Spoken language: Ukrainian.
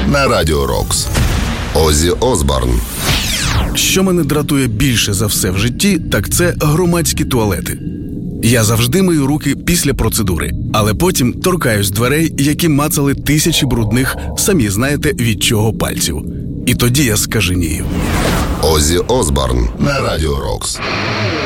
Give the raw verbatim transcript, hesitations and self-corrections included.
на Радіо Рокс. Оззі Осборн. Що мене дратує більше за все в житті, так це громадські туалети. Я завжди мию руки після процедури, але потім торкаюсь дверей, які мацали тисячі брудних, самі знаєте від чого, пальців. І тоді я скаженію. Оззі Осборн на Радіо Рокс.